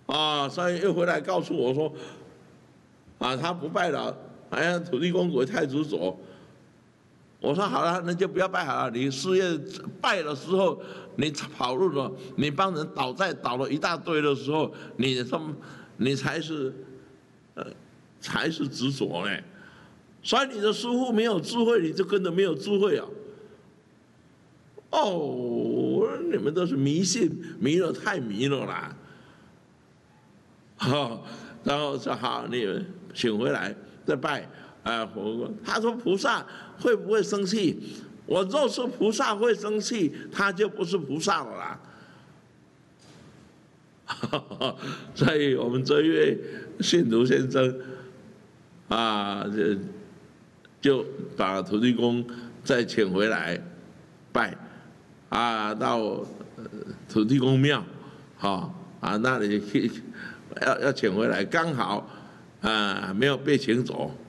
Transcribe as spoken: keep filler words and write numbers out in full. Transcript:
啊，所以又回来告诉我说，啊，他不拜了，哎呀，土地公鬼太执着。我说好了，那就不要拜好了。你四月拜的时候，你跑路了，你帮人倒债倒了一大堆的时候，你什么，你才是，呃，才是执着呢。所以你的师父没有智慧，你就跟着没有智慧啊。哦，你们都是迷信，迷了太迷了啦。好，然后说好，你请回来再拜。啊，他说菩萨会不会生气？我若是菩萨会生气，他就不是菩萨了啦。所以我们这一位信徒先生啊，就就把土地公再请回来拜啊，到土地公庙，好啊，那里去要要请回来，刚好啊没有被请走。